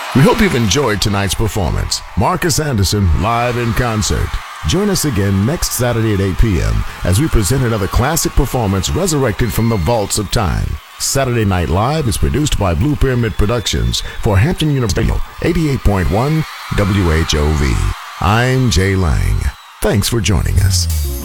We hope you've enjoyed tonight's performance. Marcus Anderson live in concert. Join us again next Saturday at 8 p.m. as we present another classic performance resurrected from the vaults of time. Saturday Night Live is produced by Blue Pyramid Productions for Hampton University 88.1 WHOV. I'm Jay Lang. Thanks for joining us.